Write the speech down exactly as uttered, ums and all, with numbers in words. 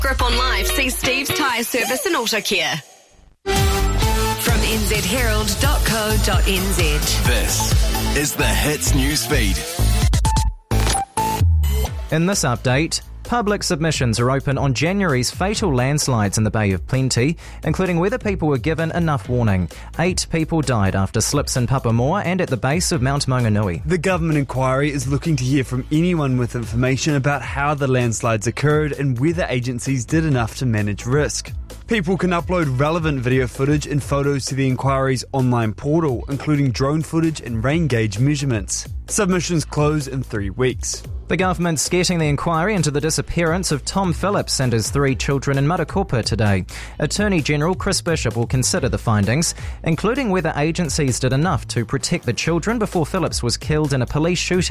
Grip on Life sees Steve's Tyre Service and Auto Care. From n z herald dot co dot n z. This is the Hits Newsfeed. In this update, public submissions are open on January's fatal landslides in the Bay of Plenty, including whether people were given enough warning. Eight people died after slips in Papamoa and at the base of Mount Maunganui. The government inquiry is looking to hear from anyone with information about how the landslides occurred and whether agencies did enough to manage risk. People can upload relevant video footage and photos to the inquiry's online portal, including drone footage and rain gauge measurements. Submissions close in three weeks. The government's getting the inquiry into the disappearance of Tom Phillips and his three children in Matakopa today. Attorney General Chris Bishop will consider the findings, including whether agencies did enough to protect the children before Phillips was killed in a police shootout